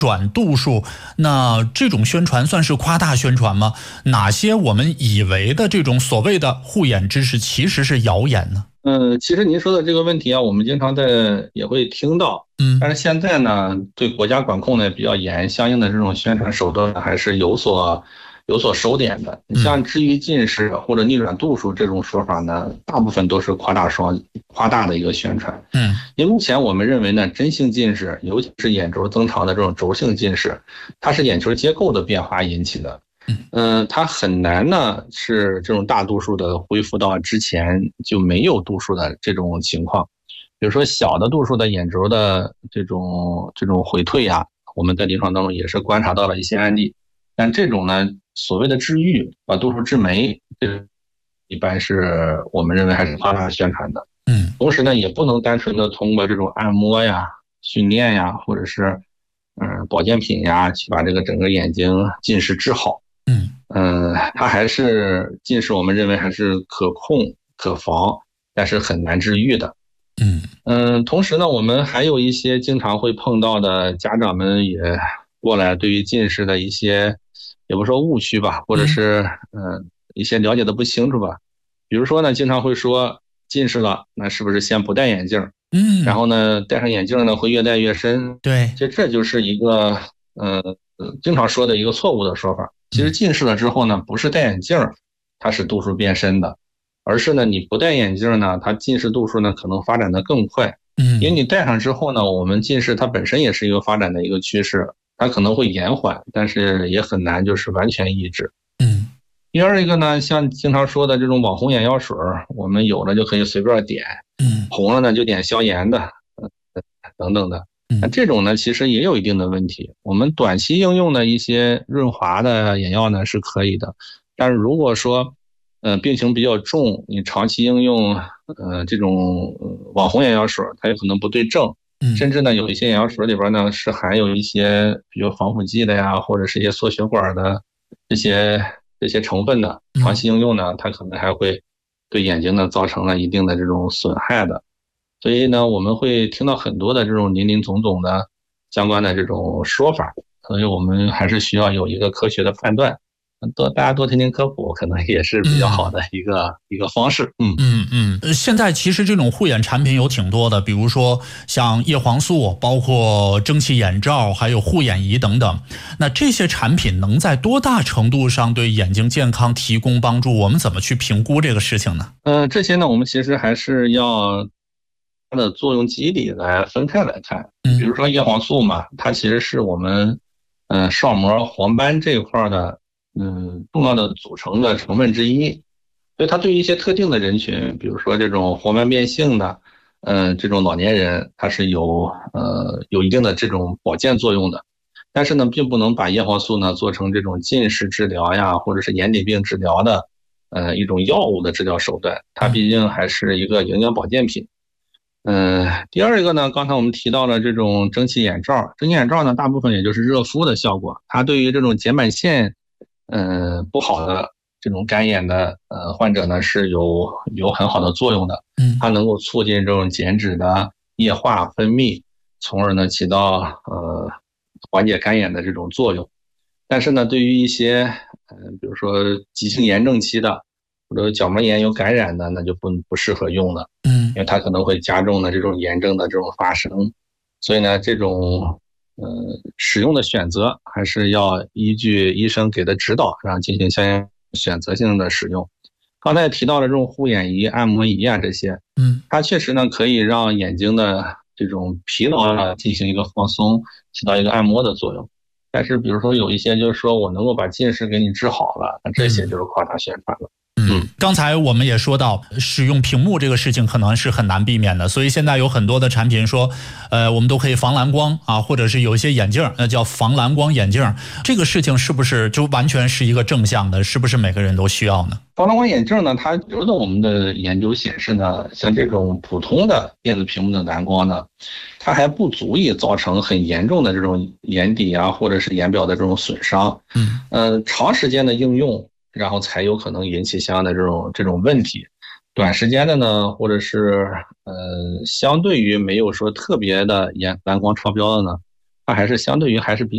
转度数，那这种宣传算是夸大宣传吗？哪些我们以为的这种所谓的护眼知识其实是谣言呢？ 其实您说的这个问题啊，我们经常也会听到，但是现在呢，对国家管控呢比较严，相应的这种宣传手段还是有所收敛的。你像至于近视或者逆转度数这种说法呢，大部分都是夸大的一个宣传。因为目前我们认为呢，真性近视，尤其是眼轴增长的这种轴性近视，它是眼球结构的变化引起的。它很难呢是这种大度数的恢复到之前就没有度数的这种情况。比如说小的度数的眼轴的这种回退啊，我们在临床当中也是观察到了一些案例。但这种呢，所谓的治愈把度数治没，这一般是我们认为还是夸大宣传的。同时呢，也不能单纯的通过这种按摩呀、训练呀，或者是保健品呀，去把这个整个眼睛近视治好。它还是近视，我们认为还是可控可防，但是很难治愈的。同时呢，我们还有一些经常会碰到的家长们也过来，对于近视的一些，也不说误区吧，或者是一些了解的不清楚吧。比如说呢，经常会说近视了，那是不是先不戴眼镜？然后呢，戴上眼镜呢会越戴越深。 对， 其实这就是一个经常说的一个错误的说法。其实近视了之后呢，不是戴眼镜它使度数变深的，而是呢你不戴眼镜呢，它近视度数呢可能发展的更快。因为你戴上之后呢，我们近视它本身也是一个发展的一个趋势，它可能会延缓，但是也很难就是完全抑制。第二一个呢，像经常说的这种网红眼药水，我们有了就可以随便点，红了呢就点消炎的，等等的。那这种呢，其实也有一定的问题。我们短期应用的一些润滑的眼药呢是可以的，但是如果说，病情比较重，你长期应用，这种网红眼药水，它有可能不对症，甚至呢有一些眼药水里边呢是含有一些，比如防腐剂的呀，或者是一些缩血管的这些成分的，长期应用呢，它可能还会对眼睛呢造成了一定的这种损害的。所以呢，我们会听到很多的这种林林总总的相关的这种说法，所以我们还是需要有一个科学的判断。大家多听听科普，可能也是比较好的一个方式。 现在其实这种护眼产品有挺多的，比如说像叶黄素，包括蒸汽眼罩，还有护眼仪等等。那这些产品能在多大程度上对眼睛健康提供帮助？我们怎么去评估这个事情呢？ 这些呢，我们其实还是要它的作用机理来分开来看。比如说叶黄素嘛，它其实是我们视膜黄斑这一块的重要的组成的成分之一。所以它对于一些特定的人群，比如说这种黄斑变性的这种老年人，它是有一定的这种保健作用的。但是呢，并不能把叶黄素呢做成这种近视治疗呀，或者是眼底病治疗的一种药物的治疗手段，它毕竟还是一个营养保健品。第二一个呢，刚才我们提到了这种蒸汽眼罩，蒸汽眼罩呢，大部分也就是热敷的效果，它对于这种睑板腺不好的这种干眼的患者呢是有很好的作用的。它能够促进这种睑脂的液化分泌，从而呢起到缓解干眼的这种作用。但是呢，对于一些比如说急性炎症期的或者角膜炎有感染的，那就不适合用了。因为它可能会加重呢这种炎症的这种发生。所以呢，这种使用的选择还是要依据医生给的指导，然后进行相应选择性的使用。刚才也提到了这种护眼仪、按摩仪啊这些，它确实呢可以让眼睛的这种疲劳进行一个放松，起到一个按摩的作用。但是比如说有一些就是说我能够把近视给你治好了，那这些就是夸大宣传了。 刚才我们也说到，使用屏幕这个事情可能是很难避免的，所以现在有很多的产品说，我们都可以防蓝光啊，或者是有一些眼镜，那叫防蓝光眼镜，这个事情是不是就完全是一个正向的？是不是每个人都需要呢？ 防蓝光眼镜呢，它有的我们的研究显示呢，像这种普通的电子屏幕的蓝光呢，它还不足以造成很严重的这种眼底啊，或者是眼表的这种损伤。长时间的应用，然后才有可能引起相应的这种问题。短时间的呢，或者是相对于没有说特别的蓝光超标的呢，它还是相对于还是比较